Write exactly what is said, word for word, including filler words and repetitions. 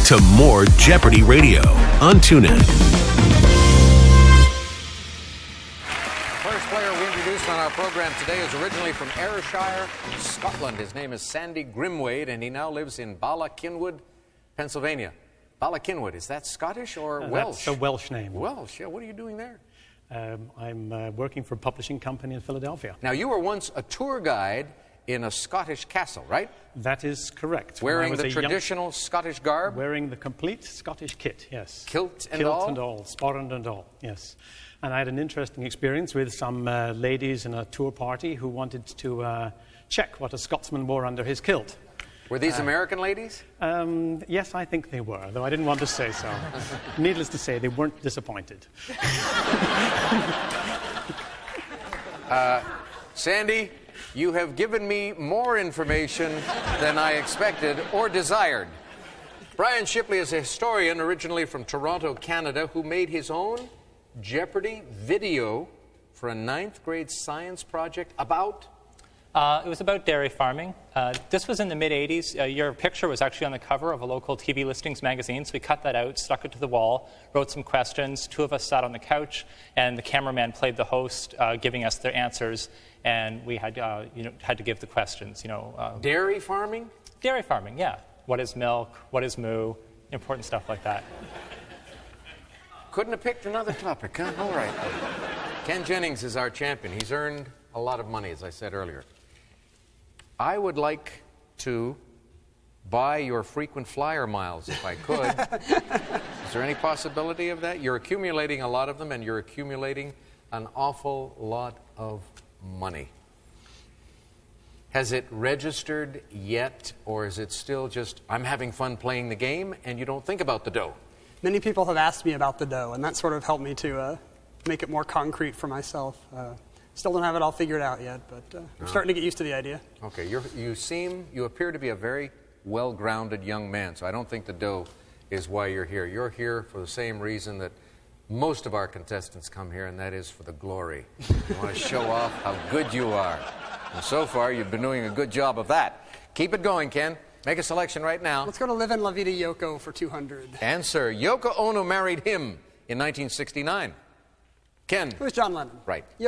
to more Jeopardy Radio on TuneIn. First player we introduced on our program today is originally from Ayrshire, Scotland. His name is Sandy Grimwade, and he now lives in Ballackinwood, Pennsylvania. Ballackinwood, is that Scottish or Uh, Welsh? That's a Welsh name. Welsh, yeah. What are you doing there? Um, I'm uh, working for a publishing company in Philadelphia. Now, you were once a tour guide in a Scottish castle, right? That is correct. When I Wearing was the a young- traditional Scottish garb? Wearing the complete Scottish kit, yes. Kilt and Kilt all? and all, sporran and all, yes. And I had an interesting experience with some uh, ladies in a tour party who wanted to uh, check what a Scotsman wore under his kilt. Were these uh, American ladies? Um, yes, I think they were, though I didn't want to say so. Needless to say, they weren't disappointed. uh, Sandy, you have given me more information than I expected or desired. Brian Shipley is a historian originally from Toronto, Canada, who made his own Jeopardy video for a ninth grade science project about... Uh, it was about dairy farming. Uh, this was in the mid eighties. Uh, your picture was actually on the cover of a local T V listings magazine, so we cut that out, stuck it to the wall, wrote some questions. Two of us sat on the couch, and the cameraman played the host, uh, giving us their answers, and we had, uh, you know, had to give the questions. You know, uh, dairy farming? Dairy farming, yeah. What is milk? What is moo? Important stuff like that. Couldn't have picked another topic, huh? All right. Ken Jennings is our champion. He's earned a lot of money, as I said earlier. I would like to buy your frequent flyer miles if I could. Is there any possibility of that? You're accumulating a lot of them, and you're accumulating an awful lot of money. Has it registered yet, or is it still just, I'm having fun playing the game, and you don't think about the dough? Many people have asked me about the dough, and that sort of helped me to uh, make it more concrete for myself. Uh, Still don't have it all figured out yet, but uh, I'm no. starting to get used to the idea. Okay, you're, you seem, you appear to be a very well-grounded young man, so I don't think the dough is why you're here. You're here for the same reason that most of our contestants come here, and that is for the glory. You want to show off how good you are. And so far, you've been doing a good job of that. Keep it going, Ken. Make a selection right now. Let's go to Live in La Vida Yoko for two hundred. Answer. Yoko Ono married him in nineteen sixty-nine. Ken. Who's John Lennon? Right.